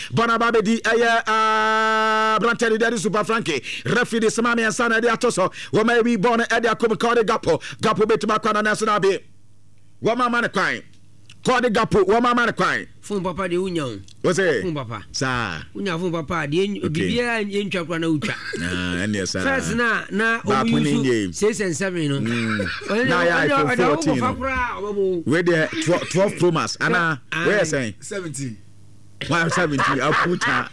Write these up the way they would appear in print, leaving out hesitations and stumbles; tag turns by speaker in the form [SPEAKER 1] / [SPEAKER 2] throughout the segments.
[SPEAKER 1] bona babedi Brantani Daddy Super Frankie referee de Samami and Sana de Atoso wo may be born at the Akumikode Gapo betima kwana national be wo mama ne kwan Kode Gapo wo mama ne kwan
[SPEAKER 2] fun papa de unya
[SPEAKER 1] wo say
[SPEAKER 2] fun papa
[SPEAKER 1] sa
[SPEAKER 2] unya fun papa de bibia entwa kwa na utwa
[SPEAKER 1] ene sa
[SPEAKER 2] first na obusu 6 and 7 no
[SPEAKER 1] na ya 14 we the 12 Pro Max ana we say
[SPEAKER 3] 17
[SPEAKER 1] 170 aputa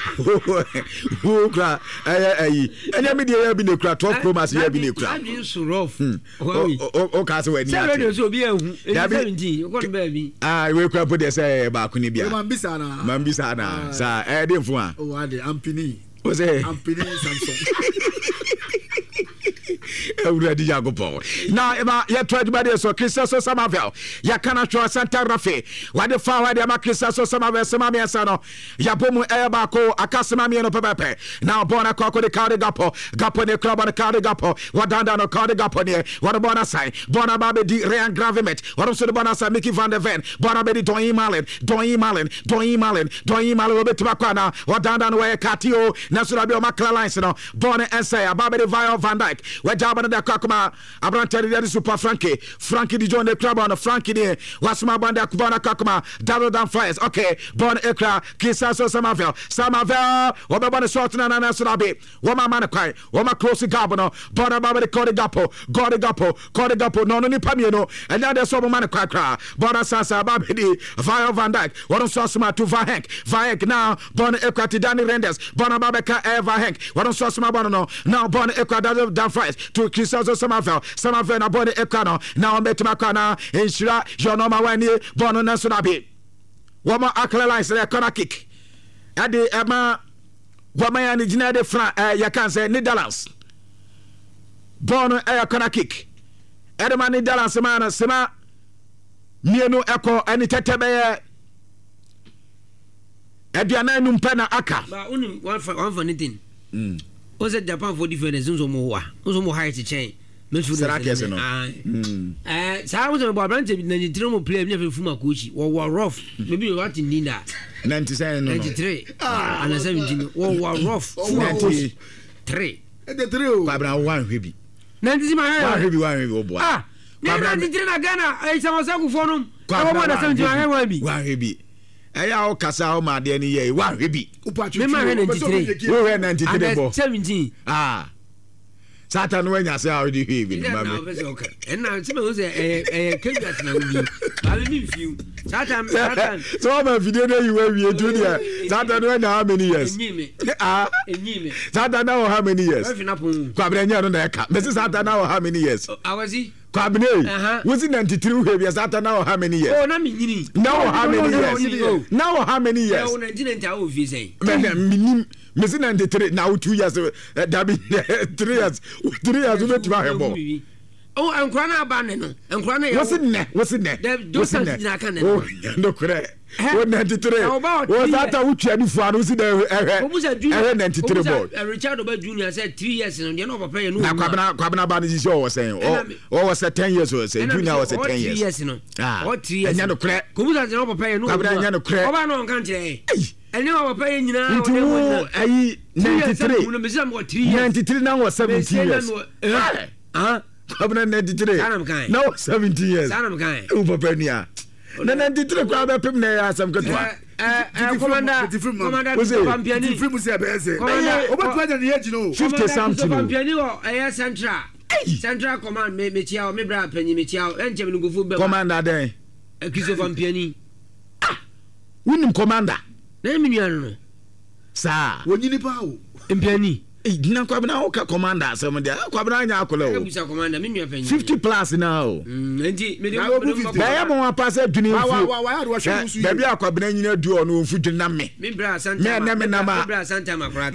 [SPEAKER 1] kra anya me dey bi ne kra 12 Pro Max ya bi ne kra
[SPEAKER 2] abi so rough
[SPEAKER 1] o ka se wani
[SPEAKER 2] ati radio so bi ehu 17 o kon ba bi
[SPEAKER 1] we kra put dey say ba ku ni bia man bisa na sa dey fu a
[SPEAKER 3] o ade ampini
[SPEAKER 1] o say
[SPEAKER 3] ampini Samsung
[SPEAKER 1] Already Yagopo. Now, you tried to buy so Christos Samavel. Yakana Chua Santa Rafe. What the far the Macrisas Samavel, Samamia Sano, Yabomu Airbaco, Acasamami and Pepe. Now, Bona Coco de Cardigapo, Gapo de Club on the Cardigapo, what Danda no Cardigapo near, what a Bonasai, Bona Baby di Rean Gravimet, what also the Bonasa, Mickey Van der Ven, Bona Betty Doy Malin, Tobacana, what Danda no Catio, Nasurabio Macalines, Bona and say, Baby Vio Van Dyke. Jabana da kakuma Abrantani Daddy Super Frankie di John de Club on Frankie de Wasma Banda Kubana kakuma Double Down Flyers okay Bon Ekra Kisaso Samavel Wabana Sortana na Surabe Wama Manakai Wama Close Gabano Bona Baba de Code Gapo no ni pamieno and now there's some Manakra Bona Sasa Babidi Vio Van Dyke What on Sosma to Vahenk now Bon Ekra Tidani Renders Bona Babeka Eva Hank What on Sosma Bono now Bon Ekra Double Down Flyers to Christos Samavel na body ekano na ometima kana inshira jonoma wani bono na sunabi wama aklalines le corner kick ade ema wama ya ni jina de fran ya kan say Netherlands bono corner kick ade man Netherlands man sema mienu eko ani tetebe aduana nu mpana aka
[SPEAKER 2] ba unim one for anything o se Japan for difference nso mo high to chain me fu
[SPEAKER 1] sara kese no
[SPEAKER 2] sa wo se bo Abrante na nyitire mo play me fu ma coach wo rough maybe what in Linda
[SPEAKER 1] 97 no
[SPEAKER 2] 93 and 17 wo rough 93
[SPEAKER 3] 83
[SPEAKER 1] Kwabra wan hwebi
[SPEAKER 2] 90 ma
[SPEAKER 1] wan hwebi o boy
[SPEAKER 2] Kwabra 93 na Ghana ai sama sa ku fo no Kwabra na 17 ma
[SPEAKER 1] wan hwebi eya o kasa o ma de ni ye wa hwebi
[SPEAKER 2] me ma 93
[SPEAKER 1] wo 93 bo
[SPEAKER 2] 17
[SPEAKER 1] Satan no nya se a di hwebi
[SPEAKER 2] ma me and now se me wo se kegat na ubi ba me fiu Satan
[SPEAKER 1] so ma video na you we do there Satan no nya how many years
[SPEAKER 2] enyime
[SPEAKER 1] Satan now how many years Kwabra nya no na eka me se Satan now how many years
[SPEAKER 2] awazi
[SPEAKER 1] Kwabne was in 93 hwebi Satan now how many years
[SPEAKER 2] na me nyini
[SPEAKER 1] now how many years now how many years
[SPEAKER 2] o na jina nta o fi say
[SPEAKER 1] minim mesi 93 now 2 years that be 3 years we met to hebo
[SPEAKER 2] oh enkura na ba ne no enkura na ya
[SPEAKER 1] what's in there
[SPEAKER 2] those na kan ne
[SPEAKER 1] no kure 93 was that a uchi ani fu anu si da 93 board
[SPEAKER 2] Richard Oba Junior said 3 years no no papa ye no
[SPEAKER 1] na kwabna ba ni si o saying o was 10 years o say Junior was 10 years
[SPEAKER 2] 3 years no 3 years
[SPEAKER 1] enya no kure
[SPEAKER 2] kobuza no papa ye no
[SPEAKER 1] kwabna enya no kure
[SPEAKER 2] oba no kan kire ene wa papa ye nyina
[SPEAKER 1] o de wo ayi 93 now was 17 years kwabna 93 now 17 years o papa ni a na 93 kwa be pem na ya asam ketwa
[SPEAKER 2] commander Pampiani
[SPEAKER 3] free mu se be se obetu aja ne age no
[SPEAKER 1] 50 something
[SPEAKER 2] Pampiani o central command me chia me bra panyi me chia enche me ngufu be
[SPEAKER 1] commander den
[SPEAKER 2] Christopher Pampiani
[SPEAKER 1] winim commander
[SPEAKER 2] na me nuan no
[SPEAKER 1] sa
[SPEAKER 3] wonyini pa o
[SPEAKER 2] Pampiani
[SPEAKER 1] na kwabna o ka commander asem dia kwabna anya akola o
[SPEAKER 2] busa commander me nuan panyi
[SPEAKER 1] 50 plus now
[SPEAKER 2] enti me
[SPEAKER 1] na ya mo apase dwuni
[SPEAKER 3] wa ya do hwe musu
[SPEAKER 1] baby akwabna nyina du ono mfu dwuni na me
[SPEAKER 2] bra santa
[SPEAKER 1] me na ma
[SPEAKER 2] bra santa makra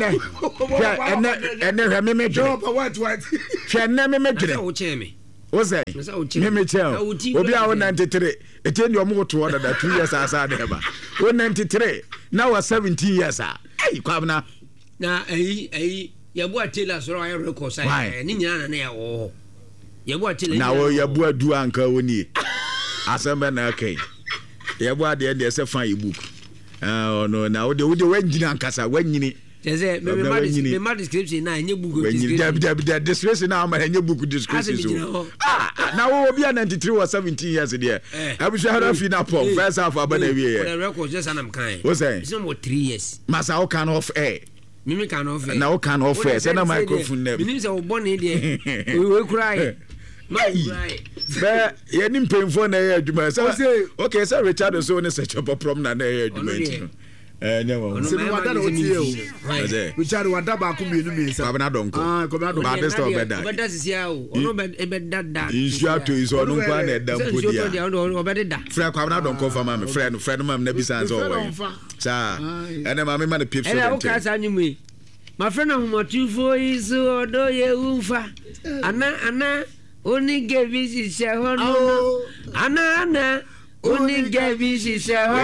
[SPEAKER 1] ene hwe me dwuni hwe ne me dwuni
[SPEAKER 2] o cheme
[SPEAKER 1] o say me chel obi a 93 eteni omo to order that 2 years asa de ba 93 now 17 years kwabna
[SPEAKER 2] na yabu atela so ayo record sai ni nyina na ya wo yabu atela
[SPEAKER 1] na wo yabu adu anka woni asembe na kai yabu ade se fan ebook no na wode wanyina ankasa wanyini
[SPEAKER 2] Jese me ma description na enye book
[SPEAKER 1] description. Description na ma enye book description so. Na wo bi 93 or 17 years there. Abusha hara fi na pom first half abana wie.
[SPEAKER 2] The record just am kind.
[SPEAKER 1] What say?
[SPEAKER 2] It's more 3 years.
[SPEAKER 1] Masa how can off air.
[SPEAKER 2] Mimi can off air.
[SPEAKER 1] Na how can off air. Say na microphone na.
[SPEAKER 2] Mimi say wo born there. We cry.
[SPEAKER 1] But ye nim painful na ye adwuma. Say okay, say Richard so ne say chop problem na ye adwuma.
[SPEAKER 3] Wada na otie o. Richard wada ba ko mienu mi nsa.
[SPEAKER 1] Abana donko.
[SPEAKER 3] Ko na donko.
[SPEAKER 1] Ba de store beda.
[SPEAKER 2] Beda sisia o. Ono be dada.
[SPEAKER 1] Isu ato isu ono kwa na edam podia.
[SPEAKER 2] Ono be dada.
[SPEAKER 1] Frɛ kwa abana donko fa ma me. Frɛ no ma me na bi san so wo. Sa. Ene ma me ma na pip so.
[SPEAKER 2] Ene o ka sa nyum yi. Ma frɛ na humotufo isu odo ye umfa. Ana oni gevi sise hono. Ana Oni gavi si se ho.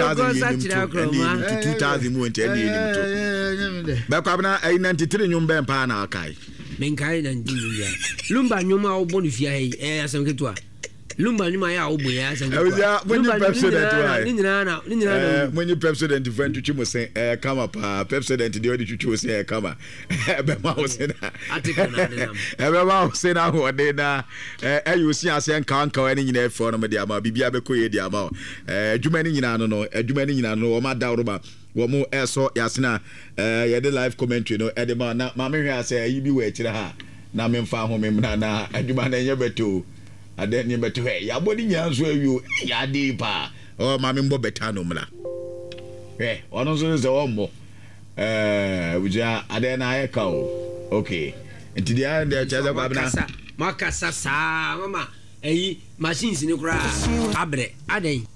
[SPEAKER 1] 2000 mu ente ani enim to. Ba kwa bana 93 nyum ben pa na akai.
[SPEAKER 2] Men kai na ndinu ya. Lumba nyuma obo ni fia he asem ketua. Lumba nyuma ya obo ya asem ketua.
[SPEAKER 1] Lumba president wa.
[SPEAKER 2] Ni nyina na.
[SPEAKER 1] When president friend tuchi mo say kama pa president de odi tuchi say kama. Be ma o say na.
[SPEAKER 2] Article na de nam.
[SPEAKER 1] Be ma o say na ho de na you see ase nka ani nyina efo no me de ama bibia be ko ye de ama. Adwuma ni nyina no o ma da roba. Wo mo eso yasena ye de live commentary no e de ma na ma me hwe ase yi bi we kire ha na me mfa ho me na adwuma na nye beto ade nye beto he ya bodi nya so awu ya de pa o ma me mbo beta no mla ono so se o mo buja ade na ye ka o okay enti dia de chaza kwa bna
[SPEAKER 2] makasa sa mama machines ni kura abre aden